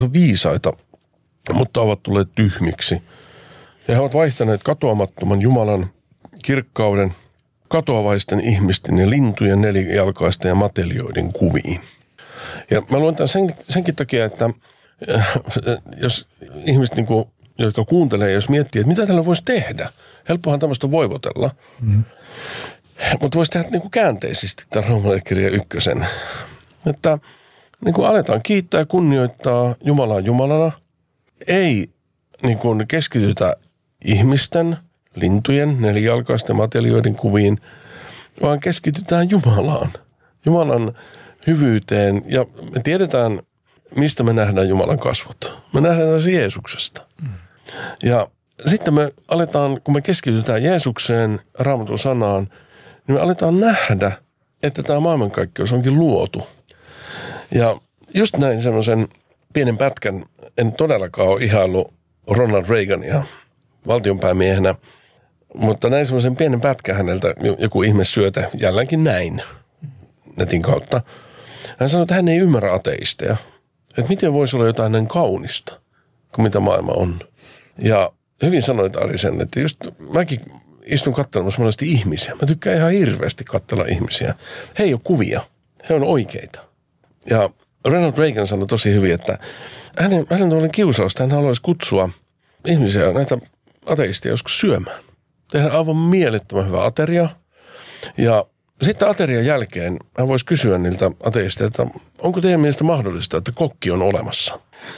viisaita, mutta ovat tulleet tyhmiksi. Ja he ovat vaihtaneet katoamattoman Jumalan kirkkauden katoavaisten ihmisten ja lintujen, nelijalkaisten ja matelioiden kuviin. Ja mä luen tämän senkin takia, että jos ihmiset, niin kuin, jotka kuuntelee, jos miettii, että mitä tällä voisi tehdä. Helppohan tämmöistä voivotella. Mutta voisi tehdä niin kuin käänteisesti tämän Roomalaiskirjan 1. Että niin kuin aletaan kiittää ja kunnioittaa Jumalaa Jumalana. Ei niin kuin keskitytä ihmisten, lintujen, nelijalkaisten matelioiden kuviin, vaan keskitytään Jumalaan. Jumalan hyvyyteen. Ja me tiedetään, mistä me nähdään Jumalan kasvot. Me nähdään se Jeesuksesta. Ja sitten me aletaan, kun me keskitytään Jeesukseen, Raamatun sanaan, niin me aletaan nähdä, että tämä maailmankaikkeus onkin luotu. Ja just näin semmoisen pienen pätkän, en todellakaan ole ihaillut Ronald Reagania valtionpäämiehenä, mutta näin semmoisen pienen pätkän häneltä joku ihmesyöte jälleenkin näin netin kautta. Hän sanoi, että hän ei ymmärrä ateisteja. Että miten voisi olla jotain näin kaunista kuin mitä maailma on. Ja hyvin sanoit Ari sen, että just mäkin istun katselemassa monesti ihmisiä. Mä tykkään ihan hirveästi katsella ihmisiä. He ei ole kuvia, he on oikeita. Ja Ronald Reagan sanoi tosi hyvin, että hänen tuollainen kiusausta hän haluaisi kutsua ihmisiä, näitä ateisteja joskus syömään. Tehdään aivan mielettömän hyvä ateria. Ja sitten aterian jälkeen hän voisi kysyä niiltä ateisteilta, että onko teidän mielestä mahdollista, että kokki on olemassa?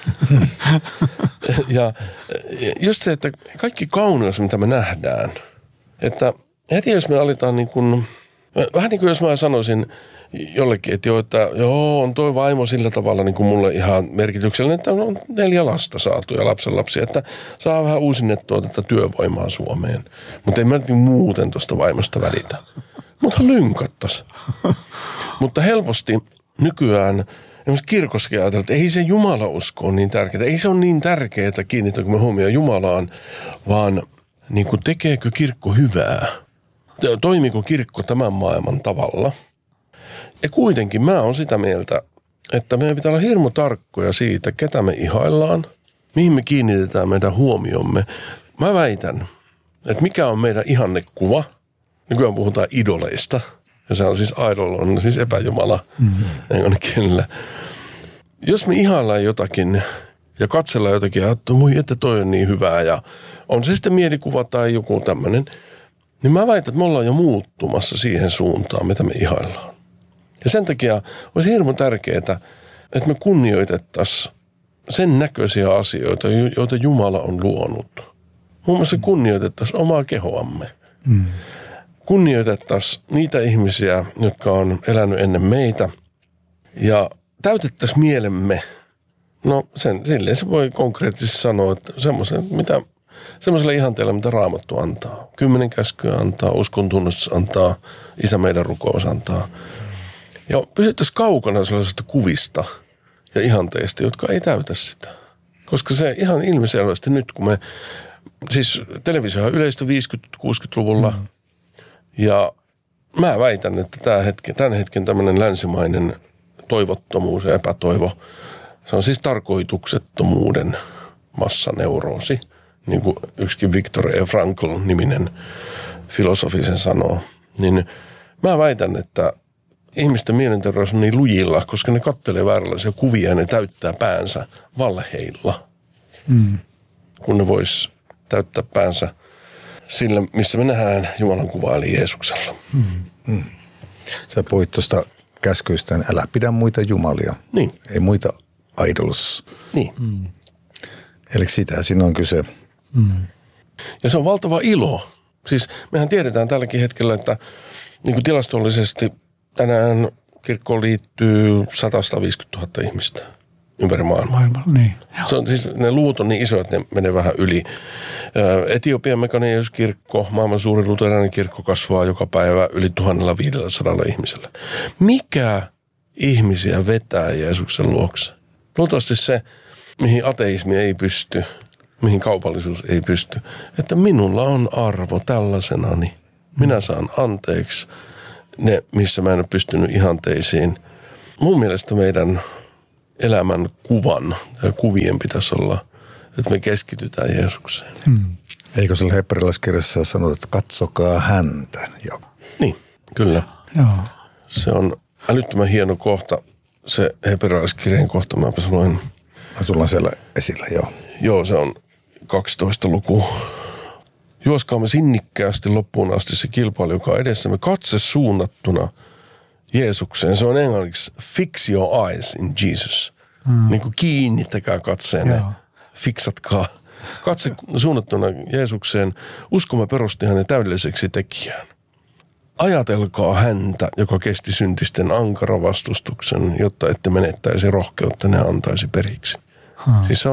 Ja just se, että kaikki kauneus, mitä me nähdään, että heti jos me aletaan niin kuin, vähän niin kuin jos mä sanoisin jollekin, että on toi vaimo sillä tavalla niin kuin mulle ihan merkityksellinen, että on 4 lasta saatu ja lapsenlapsia, että saa vähän uusinnettua tätä työvoimaa Suomeen. Mutta ei mä nyt muuten tuosta vaimosta välitä. Mutta lynkattaisi. Mutta helposti nykyään esimerkiksi kirkossakin ajatellaan, että ei se Jumala-usko ole niin tärkeää. Ei se ole niin tärkeää, kiinnitänkö me huomioon Jumalaan, vaan niin kuin tekeekö kirkko hyvää? Toimiiko kirkko tämän maailman tavalla? Ja kuitenkin mä oon sitä mieltä, että meidän pitää olla hirmu tarkkoja siitä, ketä me ihaillaan, mihin me kiinnitetään meidän huomiomme. Mä väitän, että mikä on meidän ihannekuva. Nykyään puhutaan idoleista. Ja se on siis idol, on siis epäjumala englanninkielellä. Jos me ihaillaan jotakin ja katsellaan jotakin, että toi on niin hyvää ja on se sitten mielikuva tai joku tämmöinen, niin mä väitän, että me ollaan jo muuttumassa siihen suuntaan, mitä me ihaillaan. Ja sen takia olisi hirveän tärkeää, että me kunnioitettaisiin sen näköisiä asioita, joita Jumala on luonut. Muun muassa kunnioitettaisiin omaa kehoamme. Kunnioitettaisiin niitä ihmisiä, jotka on elänyt ennen meitä ja täytettäisiin mielemme. No silleen se voi konkreettisesti sanoa, että semmoiselle ihanteelle, mitä Raamattu antaa. 10 käskyä antaa, uskon tunnustus antaa, Isä meidän rukous antaa. Ja pysyttäisiin kaukana sellaisesta kuvista ja ihanteista, jotka ei täytä sitä. Koska se ihan ilmiselvästi nyt, kun me, siis televisio on yleistä 50-60-luvulla, ja mä väitän, että tämän hetken tämmöinen länsimainen toivottomuus ja epätoivo, se on siis tarkoituksettomuuden massaneuroosi, niin kuin yksikin Viktor E. Frankl-niminen filosofi sen sanoo. Niin mä väitän, että ihmisten mielenterveys on niin lujilla, koska ne kattelee vääränlaisia kuvia ja ne täyttää päänsä valheilla, kun ne vois täyttää päänsä sillä, missä me nähdään Jumalan kuvaa, eli Jeesuksella. Sä puhuit tuosta käskyistä, älä pidä muita jumalia. Niin. Ei muita idols. Niin. Eli sitä siinä on kyse. Ja se on valtava ilo. Siis mehän tiedetään tälläkin hetkellä, että niin kuin tilastollisesti tänään kirkkoon liittyy 150 000 ihmistä ympäri maailmaa. Niin. Se on, siis ne luvut on niin iso, että ne menee vähän yli. Etiopian Mekanius-kirkko, maailman suurin luterilainen kirkko, kasvaa joka päivä yli 1500 ihmisellä. Mikä ihmisiä vetää Jeesuksen luokse? Luultavasti se, mihin ateismi ei pysty, mihin kaupallisuus ei pysty, että minulla on arvo tällaisenani. Minä saan anteeksi ne, missä mä en ole pystynyt ihanteisiin. Mun mielestä meidän elämän kuvan ja kuvien pitäisi olla, että me keskitytään Jeesukseen. Eikö siellä hebrealaiskirjassa sanota, että katsokaa häntä jo? Niin, kyllä. Joo. Se on älyttömän hieno kohta, se hebrealaiskirjan kohta, mä sanoin. Sulla on siellä esillä, joo. Joo, se on 12 luku. Juoskaamme sinnikkäästi loppuun asti se kilpailu, joka on edessämme, katse suunnattuna Jeesukseen. Se on englanniksi fix your eyes in Jesus. Niin kuin kiinnittäkää katseenne, fiksatkaa. Katse suunnattuna Jeesukseen, uskomme perusti hänen täydelliseksi tekijään. Ajatelkaa häntä, joka kesti syntisten ankara vastustuksen, jotta ette menettäisi rohkeutta, ne antaisi periksi. Siis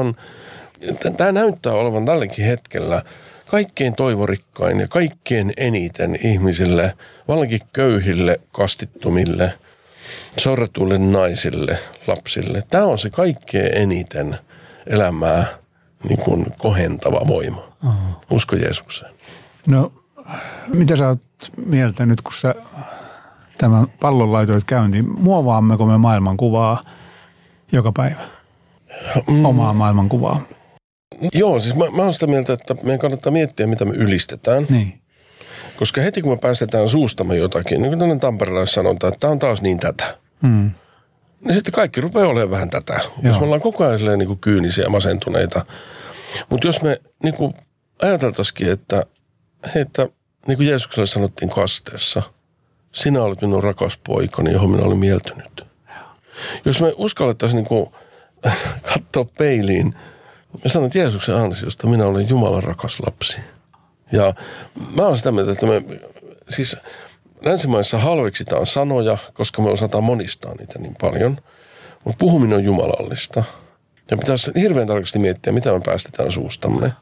tämä näyttää olevan tälläkin hetkellä kaikkein toivorikkain ja kaikkein eniten ihmisille, vallankin köyhille, kastittomille, sorretuille naisille, lapsille. Tämä on se kaikkein eniten elämää niin kuin kohentava voima. Usko Jeesukseen. No, mitä sä oot mieltä nyt, kun sä tämän pallon laitoit käyntiin? Muovaammeko me maailmankuvaa joka päivä? Omaa maailmankuvaa. Joo, siis mä oon sitä mieltä, että meidän kannattaa miettiä, mitä me ylistetään. Niin. Koska heti kun me päästetään suustamme jotakin, niin kuin tällainen tamperelais sanotaan, että tämä on taas niin tätä. Niin sitten kaikki rupeaa olemaan vähän tätä. Jos me ollaan koko ajan niin kuin kyynisiä ja masentuneita. Mutta jos me niin kuin ajateltaisikin, että niin kuin Jeesukselle sanottiin kasteessa, sinä olet minun rakas poikani, johon minä olen mieltynyt. Jos me uskallettaisiin niin kuin katsoa peiliin ja sanoa, että Jeesuksen ansiosta minä olen Jumalan rakas lapsi. Ja mä oon sitä mieltä, että me siis länsimaissa halveksitaan sanoja, koska me osataan monistaa niitä niin paljon. Mutta puhuminen on jumalallista. Ja pitäisi hirveän tarkasti miettiä, mitä me päästetään suustamme.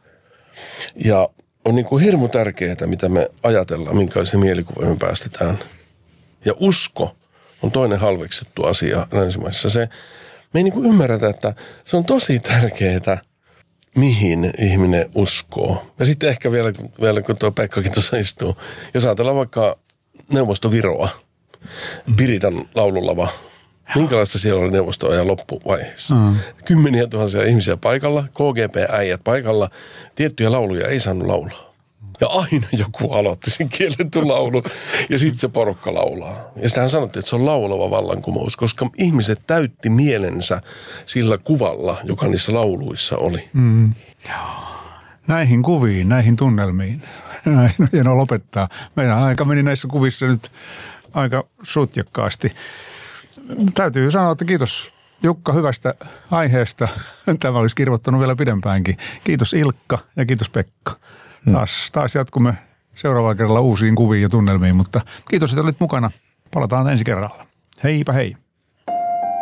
Ja on niin kuin hirmu tärkeää, mitä me ajatellaan, minkälaisia mielikuvia me päästetään. Ja usko on toinen halveksittu asia länsimaissa. Me ei niin kuin ymmärretä, että se on tosi tärkeää, mihin ihminen uskoo. Ja sitten ehkä vielä kun tuo Pekkakin tuossa istuu, jos ajatellaan vaikka Neuvostoviroa, Piritan laululava, minkälaista siellä oli neuvostoajan loppuvaiheessa? Kymmeniä tuhansia ihmisiä paikalla, KGP-äijät paikalla, tiettyjä lauluja ei saanut laulaa. Ja aina joku aloitti sen kielletty laulu ja sitten se porukka laulaa. Ja sitähän sanottiin, että se on laulava vallankumous, koska ihmiset täytti mielensä sillä kuvalla, joka niissä lauluissa oli. Näihin kuviin, näihin tunnelmiin. Näin on hienoa lopettaa. Meidän aika meni näissä kuvissa nyt aika sutjakkaasti. Täytyy sanoa, että kiitos Jukka hyvästä aiheesta. Tämä olisi kirvoittanut vielä pidempäänkin. Kiitos Ilkka ja kiitos Pekka. Taas jatkumme seuraavalla kerralla uusiin kuviin ja tunnelmiin, mutta kiitos, että olit mukana. Palataan ensi kerralla. Heipä hei.